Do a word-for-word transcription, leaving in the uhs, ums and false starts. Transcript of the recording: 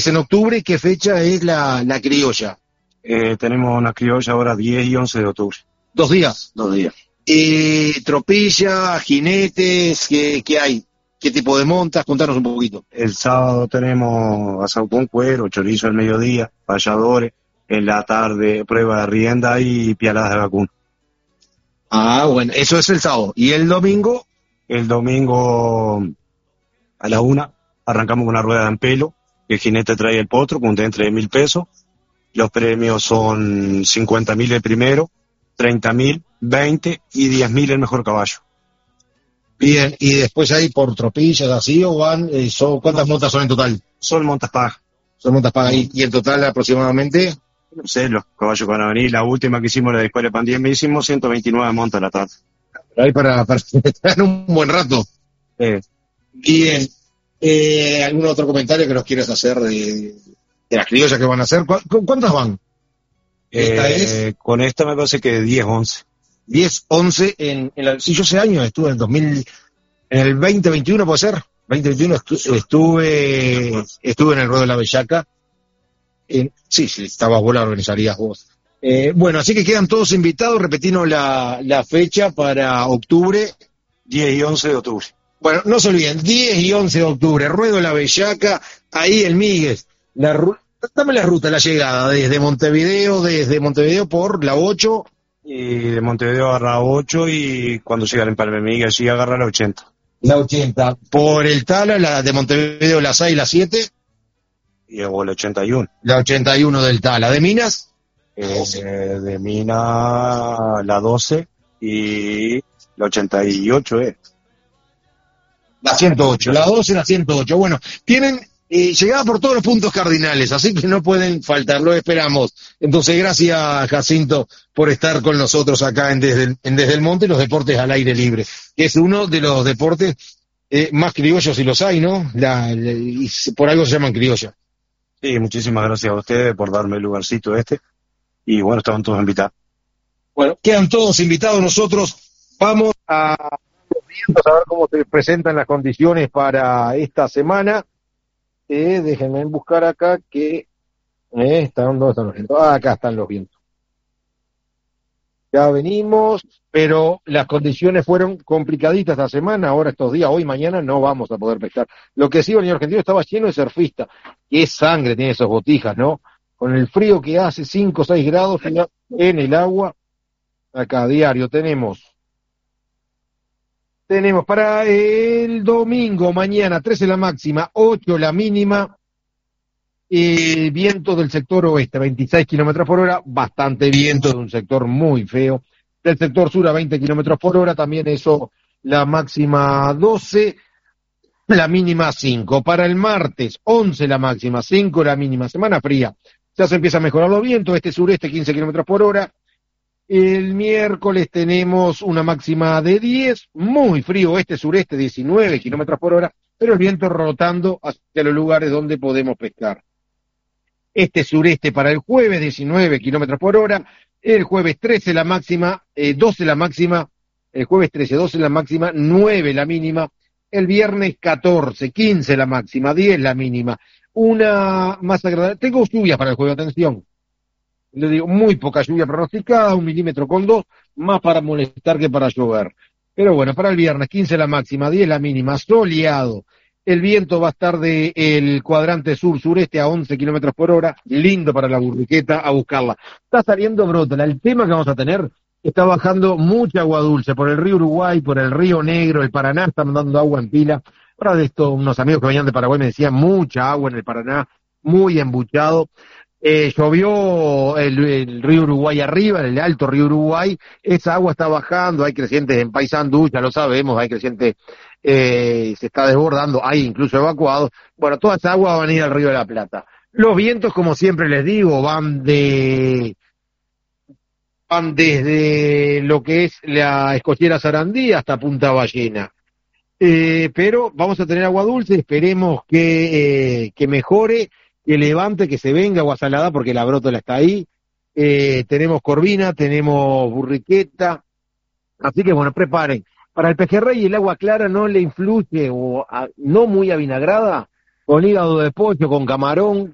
es en octubre. ¿Qué fecha es la, la criolla? Eh, tenemos una criolla ahora diez y once de octubre. Dos días. Dos días. Eh, tropilla, jinetes, ¿qué, ¿qué hay? ¿Qué tipo de montas? Contanos un poquito. El sábado tenemos asado con cuero, chorizo al mediodía, payadores, en la tarde prueba de rienda y pialadas de vacuno. Ah, bueno, eso es el sábado. ¿Y el domingo? El domingo a la una arrancamos con una rueda en pelo, el jinete trae el potro con un entre de mil pesos, los premios son cincuenta mil el primero, treinta mil, veinte y diez mil el mejor caballo. Bien, y después hay por tropillas así, o van, eh, son, ¿cuántas montas son en total? Son montas pagas. Son montas pagas, y, y en total aproximadamente... No sé, los caballos que van a venir, la última que hicimos, la de Escuela de Pandilla, hicimos ciento veintinueve montas la tarde. Pero hay para, para estar un buen rato. Eh, Bien, eh, ¿algún otro comentario que nos quieras hacer de, de las criollas que van a hacer? ¿Cu cu ¿Cuántas van? Esta eh, es con esta me parece que diez, once. diez, once, en, en la, sí, yo hace años estuve en el dos mil, en el veinte veintiuno, ¿puede ser? veinte veintiuno estu estuve, estuve en el Ruedo de la Bellaca. En, sí, sí, estabas vos, la organizarías vos. Eh, bueno, así que quedan todos invitados, repetimos la, la fecha para octubre. diez y once de octubre. Bueno, no se olviden, diez y once de octubre, Ruedo de la Bellaca, ahí el Míguez. La, dame la ruta, la llegada, desde Montevideo, desde Montevideo por la ocho. Y de Montevideo agarra ocho y cuando llega el Empalme Miguel, allí agarra la ochenta. La ochenta. Por el Tala, la de Montevideo, la seis, la siete. Y luego el ochenta y uno. La ochenta y uno del Tala. ¿De Minas? Eh, de Mina la doce y la ochenta y ocho es. Eh. La ciento ocho. La doce, la ciento ocho. Bueno, tienen eh, llegada por todos los puntos cardinales, así que no pueden faltar, lo esperamos. Entonces, gracias, Jacinto, por estar con nosotros acá en Desde el, en Desde el Monte, los deportes al aire libre, que es uno de los deportes eh, más criollos, si los hay, ¿no? La, la, y por algo se llaman criollos. Sí, muchísimas gracias a ustedes por darme el lugarcito este. Y bueno, estaban todos invitados. Bueno, quedan todos invitados. Nosotros vamos a los vientos a ver cómo se presentan las condiciones para esta semana. Eh, déjenme buscar acá que... Eh, están, ¿dónde están los vientos? Ah, acá están los vientos. Ya venimos, pero las condiciones fueron complicaditas esta semana. Ahora estos días, hoy, mañana, no vamos a poder pescar. Lo que sí, el señor argentino estaba lleno de surfistas. Qué sangre tiene esas botijas, ¿no? Con el frío que hace, cinco o seis grados en el agua. Acá a diario tenemos tenemos para el domingo, mañana, trece la máxima, ocho la mínima, eh, viento del sector oeste, veintiséis kilómetros por hora, bastante viento de un sector muy feo, del sector sur a veinte kilómetros por hora, también eso, la máxima doce, la mínima cinco. Para el martes, once la máxima, cinco la mínima, semana fría, ya se empieza a mejorar los vientos, este sureste quince kilómetros por hora. El miércoles tenemos una máxima de diez, muy frío, este sureste diecinueve kilómetros por hora, pero el viento rotando hacia los lugares donde podemos pescar. Este sureste para el jueves diecinueve kilómetros por hora, el jueves trece la máxima, eh, doce la máxima, el jueves trece, doce la máxima, nueve la mínima, el viernes catorce, quince la máxima, diez la mínima, una más agradable. Tengo lluvias para el jueves, atención. Le digo, muy poca lluvia pronosticada, un milímetro con dos, más para molestar que para llover. Pero bueno, para el viernes, quince la máxima, diez la mínima, soleado. El viento va a estar de el cuadrante sur-sureste a once kilómetros por hora, lindo para la burriqueta, a buscarla. Está saliendo brótola, el tema que vamos a tener, está bajando mucha agua dulce por el río Uruguay, por el río Negro, el Paraná está mandando agua en pila. Ahora de esto, unos amigos que venían de Paraguay me decían, mucha agua en el Paraná, muy embuchado. Eh, llovió el, el río Uruguay arriba, el alto río Uruguay, esa agua está bajando, hay crecientes en Paysandú, ya lo sabemos, hay crecientes, eh, se está desbordando, hay incluso evacuados. Bueno, toda esa agua va a venir al río de la Plata. Los vientos, como siempre les digo, van de van desde lo que es la Escollera Sarandí hasta Punta Ballena. Eh, pero vamos a tener agua dulce, esperemos que, eh, que mejore, que levante, que se venga agua salada, porque la brótola está ahí. Eh, tenemos corvina, tenemos burriqueta, así que bueno, preparen. Para el pejerrey el agua clara no le influye, o a, no muy avinagrada, con hígado de pollo, con camarón,